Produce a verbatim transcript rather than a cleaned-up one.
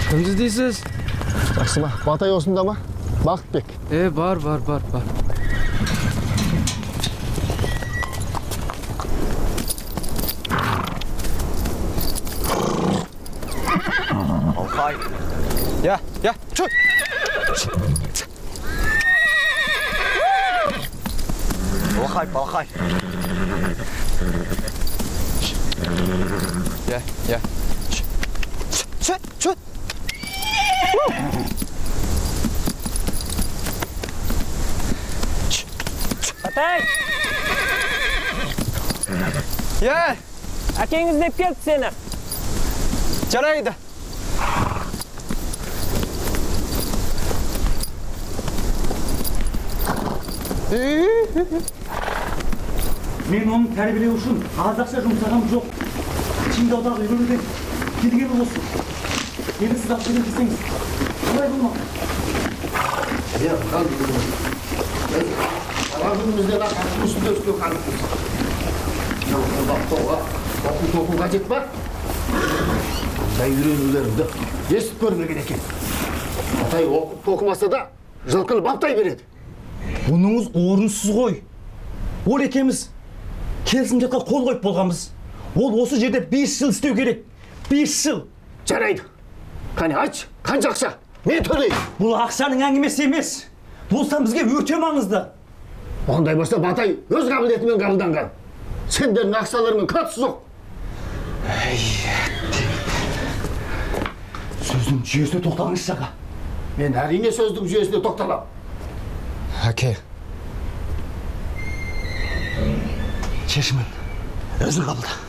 Кімді дейсіз? Жақсы ма? Батай осында ма? Бақытбек. Е, бар, бар, бар, бар. Алқай. Я, я, чөй! Алқай, алқай. Я, я. Чөй, чөй! Батай! Я! Әкеңіз деп келді сені. Жарайды. Мен оны тәрбиелеу үшін аз ақша жұмсағам жоқ. Чиндаудағы үйренуден келгені осы. Енді сіз ақша берсеңіз, қалай болмақ? Е, қалды. Ана күнімізден ақатын үстінде үстіне қалыппыз. Тоға, тоқу тоқу қажет бар. Ондай үйренулерімді естіп көрмеген екен. Атай оқып тоқымаса да жылқылы баптай береді. Бұныңыз орынсыз ғой. Ол екеміз келісімшартқа қол қойып болғанбыз. Ол осы жерде бес жыл істеу керек. бес жыл. Жарайды. Қане айтшы, қанша ақша? Мен төлеймін. Бұл ақшаның әңгімесі емес. Достан бізге өте маңызды. Ондай болса Батай өз қабілетімен қабылданған. Сендердің ақшаларымен қатысы жоқ. Сөздің жүйесіне тоқталыңыз аға. Мен әрине сөздің жүйесіне тоқталам. Әке. Шешімін өзің қабылда.